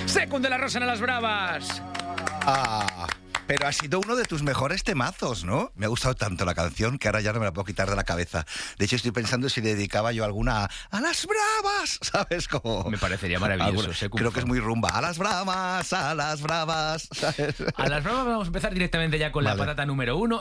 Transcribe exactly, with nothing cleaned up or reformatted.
Secund de la Rosa en las Bravas. Ah, pero ha sido uno de tus mejores temazos, ¿no? Me ha gustado tanto la canción que ahora ya no me la puedo quitar de la cabeza. De hecho, estoy pensando si le dedicaba yo alguna a, a las bravas, ¿sabes? Como Me parecería maravilloso. alguna, Secund. creo que es muy rumba. A las bravas, a las bravas, ¿sabes? A las Bravas vamos a empezar directamente ya con Vale. la patata número uno.